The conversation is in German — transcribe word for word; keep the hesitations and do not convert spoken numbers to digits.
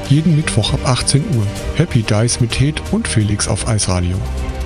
Jeden Mittwoch ab achtzehn Uhr. Happy Dice mit Ted und Felix auf Eisradio.